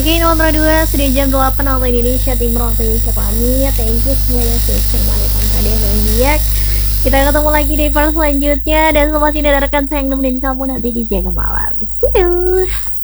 Oke, nomor 2 sudah jam 8 waktu Indonesia Timur, waktu Indonesia pamit. Thank you semuanya sudah menonton tadi Zodiac. Kita ketemu lagi di part selanjutnya dan semua tidak rekan saya yang nemenin kamu nanti di Jaga Malam. See you.